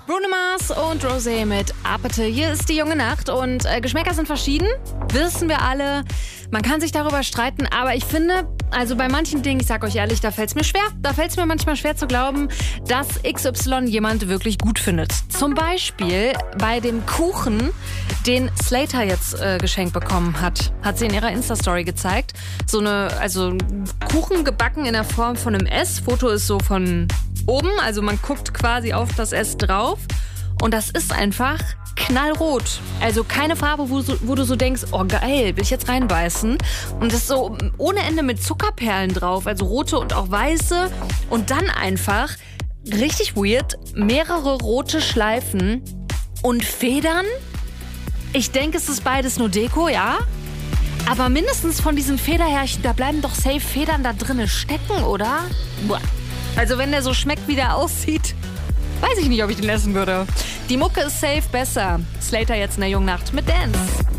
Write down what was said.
Bruno Mars und Rosé mit Apete. Hier ist die junge Nacht und Geschmäcker sind verschieden, wissen wir alle. Man kann sich darüber streiten, aber ich finde, also bei manchen Dingen, ich sag euch ehrlich, da fällt es mir schwer. Da fällt es mir manchmal schwer zu glauben, dass XY jemand wirklich gut findet. Zum Beispiel bei dem Kuchen, den Slater jetzt geschenkt bekommen hat. Hat sie in ihrer Insta-Story gezeigt. Also Kuchen gebacken in der Form von einem S. Foto ist so von oben, also man guckt quasi auf das S drauf. Und das ist einfach knallrot. Also keine Farbe, wo du so denkst, oh geil, will ich jetzt reinbeißen. Und das ist so ohne Ende mit Zuckerperlen drauf, also rote und auch weiße. Und dann einfach, richtig weird, mehrere rote Schleifen und Federn. Ich denke, es ist beides nur Deko, ja. Aber mindestens von diesen Federhärchen, da bleiben doch safe Federn da drinnen stecken, oder? Boah. Also wenn der so schmeckt, wie der aussieht, weiß ich nicht, ob ich den essen würde. Die Mucke ist safe besser. Slater jetzt in der jungen Nacht mit Dance.